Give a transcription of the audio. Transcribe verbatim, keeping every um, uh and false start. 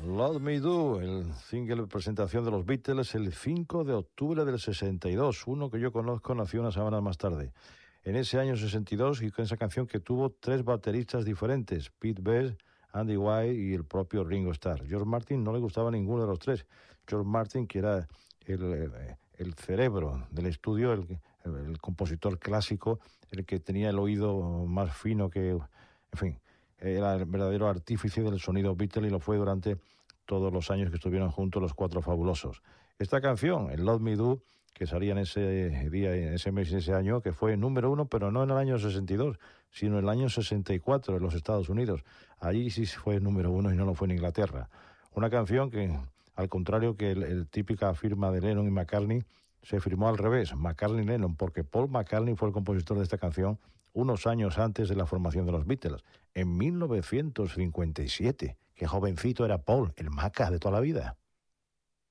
Love Me Do, el single de presentación de los Beatles el cinco de octubre del sesenta y dos, uno que yo conozco nació una semana más tarde. En ese año sesenta y dos, y con esa canción que tuvo tres bateristas diferentes, Pete Best, Andy White y el propio Ringo Starr. George Martin no le gustaba ninguno de los tres. George Martin, que era el, el, el cerebro del estudio, el, el, el compositor clásico, el que tenía el oído más fino que... En fin, era el verdadero artífice del sonido Beatle y lo fue durante todos los años que estuvieron juntos los Cuatro Fabulosos. Esta canción, el Love Me Do, que salía en ese día, en ese mes y ese año, que fue número uno, pero no en el año sesenta y dos, sino en el año sesenta y cuatro en los Estados Unidos. Allí sí fue número uno y no lo fue en Inglaterra. Una canción que, al contrario que el, el típica firma de Lennon y McCartney, se firmó al revés, McCartney-Lennon, porque Paul McCartney fue el compositor de esta canción unos años antes de la formación de los Beatles, en mil novecientos cincuenta y siete. Qué jovencito era Paul, el Maca de toda la vida.